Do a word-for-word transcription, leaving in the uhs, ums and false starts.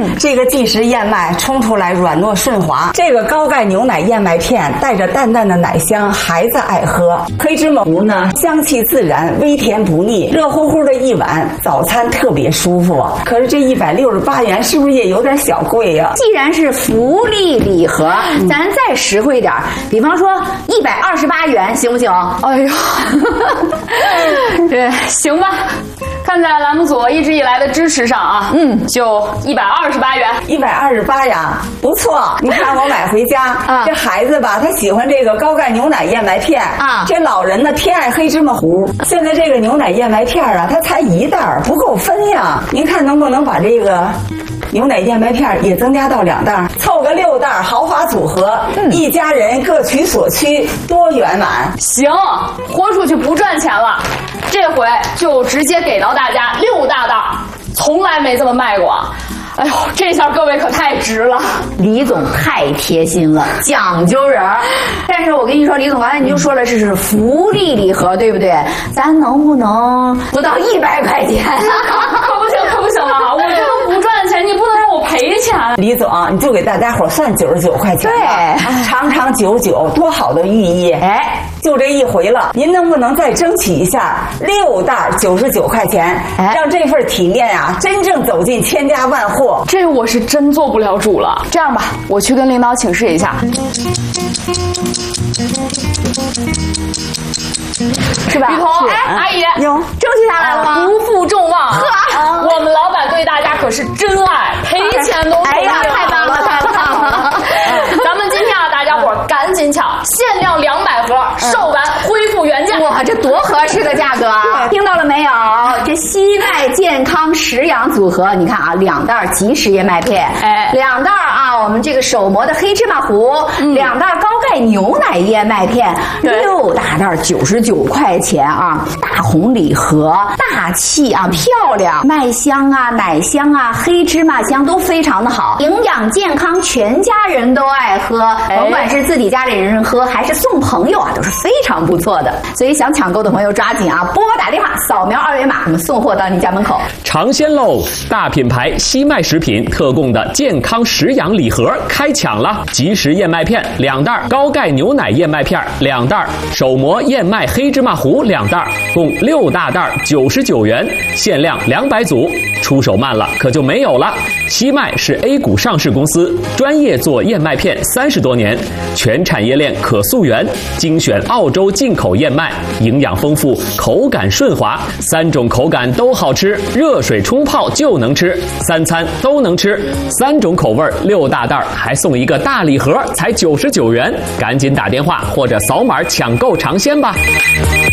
嗯，这个即食燕麦冲出来软糯顺滑，这个高钙牛奶燕麦片带着淡淡的奶香，孩子爱喝。黑芝麻糊呢，香气自然，微甜不腻，热乎乎的一碗，早餐特别舒服。可是这一百六十八元是不是也有点小贵呀？ 既然是福利礼盒，嗯、咱再实惠点，比方说一百二十八元，行不行？ 哎呦，对，行吧。看在栏目组一直以来的支持上啊，嗯，就一百二十八元， 一百二十八呀，不错。你看我买回家，啊、这孩子吧，他喜欢这个高钙牛奶燕麦片啊，这老人呢偏爱黑芝麻糊。现在这个牛奶燕麦片啊，它才一袋不够分呀。您看能不能把这个牛奶燕麦片也增加到两袋，凑个六袋，豪华组合，嗯、一家人各取所需，多圆满。 行，豁出去不赚钱了，这回就直接给到大家六大袋，从来没这么卖过。哎呦，这下各位可太值了， 李总太贴心了，讲究人。但是我跟你说，李总刚才你就说了，这是福利礼盒，对不对？咱能不能不到一百块钱？ 可不行，可不行啊！我这个不赚钱，你不能让我赔钱。 李总，你就给大家伙算九十九块钱，对，长长久久，多好的寓意！哎，就这一回了，您能不能再争取一下六袋九十九块钱，哎、让这份体面啊真正走进千家万户？ 这我是真做不了主了。这样吧，我去跟领导请示一下， 是吧？ 雨桐，哎，阿姨， 有争取下来了吗？ 不负众望，呵，我们老板对大家可是真爱，赔钱都哎呀，太棒了，太棒了！ 咱们今天啊，大家伙赶紧抢，限量两百盒，售完恢复原价。 哇，这多合适的价格啊！听到了没有？这西麦健康食养组合，你看啊，两袋即食燕麦片，哎，两袋啊，我们这个手磨的黑芝麻糊，嗯、两袋高钙牛奶燕麦片，六大袋九十九块钱啊！大红礼盒，大气啊，漂亮，麦香啊，奶香啊，黑芝麻香都非常的好，营养健康，全家人都爱喝，哎、甭管是自己家里人喝，还是送朋友啊，都是非常不错的。所以想抢购的朋友抓紧啊，拨打电话，扫描二维码，我们送货到你家门口。 尝鲜喽！大品牌西麦食品特供的健康食养礼盒开抢了，即食燕麦片两袋，高钙牛奶燕麦片两袋，手磨燕麦黑芝麻糊两袋，共六大袋，九十九元，限量两百组。出手慢了可就没有了。西麦是 A 股上市公司，专业做燕麦片三十多年，全产业链可溯源，精选澳洲进口燕麦，营养丰富，口感顺滑，三种口感都好吃，热水冲泡就能吃，三餐都能吃，三种口味六大袋，还送一个大礼盒，才九十九元，赶紧打电话或者扫码抢购尝鲜吧。